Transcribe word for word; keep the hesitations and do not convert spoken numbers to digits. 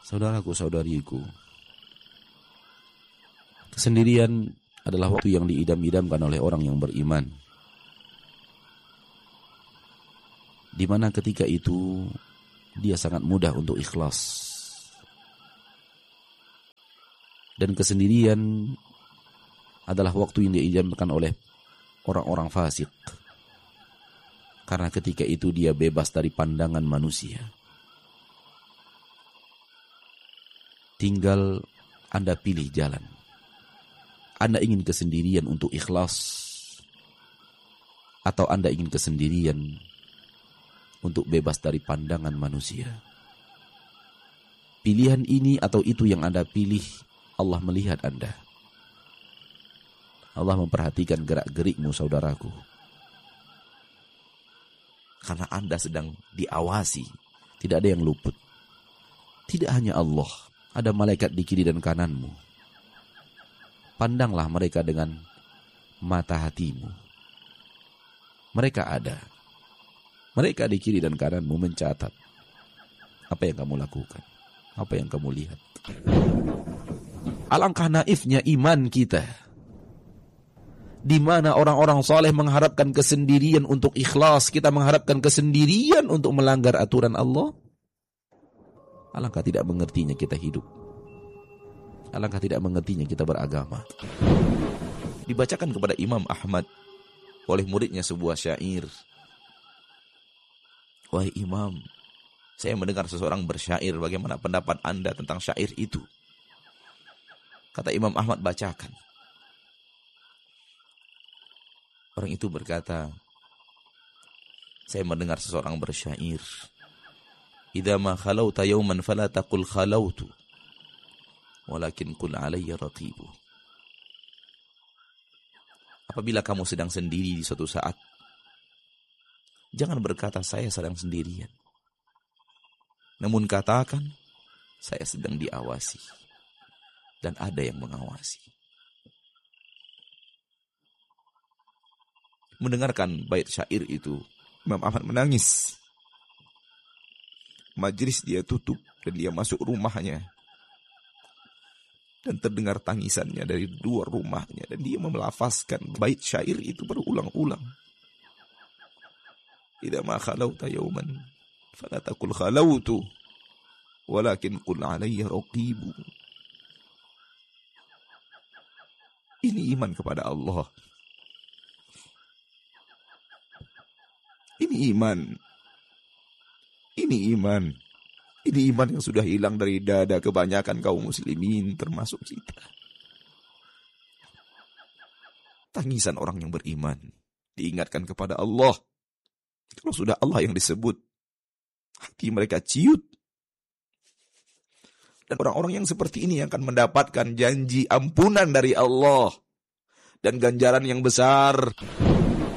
Saudaraku, saudariku, kesendirian adalah waktu yang diidam-idamkan oleh orang yang beriman, di mana ketika itu dia sangat mudah untuk ikhlas. Dan kesendirian adalah waktu yang diidamkan oleh orang-orang fasik, karena ketika itu dia bebas dari pandangan manusia. Tinggal Anda pilih jalan. Anda ingin kesendirian untuk ikhlas, atau Anda ingin kesendirian untuk bebas dari pandangan manusia. Pilihan ini atau itu yang Anda pilih, Allah melihat Anda. Allah memperhatikan gerak-gerikmu, saudaraku. Karena Anda sedang diawasi, tidak ada yang luput. Tidak hanya Allah, ada malaikat di kiri dan kananmu. Pandanglah mereka dengan mata hatimu. Mereka ada. Mereka di kiri dan kananmu mencatat apa yang kamu lakukan, apa yang kamu lihat. Alangkah naifnya iman kita, di mana orang-orang saleh mengharapkan kesendirian untuk ikhlas, kita mengharapkan kesendirian untuk melanggar aturan Allah. Alangkah tidak mengertinya kita hidup. Alangkah tidak mengertinya kita beragama. Dibacakan kepada Imam Ahmad oleh muridnya sebuah syair. Wahai Imam, saya mendengar seseorang bersyair, bagaimana pendapat Anda tentang syair itu? Kata Imam Ahmad, bacakan. Orang itu berkata, saya mendengar seseorang bersyair, idza ma khalauta yawman fala taqul khalautu walakin qul alayya raqibu. Apabila kamu sedang sendiri di suatu saat, jangan berkata saya sedang sendirian, namun katakan saya sedang diawasi dan ada yang mengawasi. Mendengarkan bait syair itu, Imam Ahmad menangis. Majlis dia tutup dan dia masuk rumahnya. Dan terdengar tangisannya dari luar rumahnya. Dan dia melafazkan bait syair itu berulang-ulang. Idza ma khalauta yawman fala taqul khalautu walakin qul alayya raqibu. Ini iman kepada Allah. Ini iman. Ini iman. Ini iman yang sudah hilang dari dada kebanyakan kaum muslimin, termasuk kita. Tangisan orang yang beriman diingatkan kepada Allah. Kalau sudah Allah yang disebut, hati mereka ciut. Dan orang-orang yang seperti ini akan mendapatkan janji ampunan dari Allah dan ganjaran yang besar.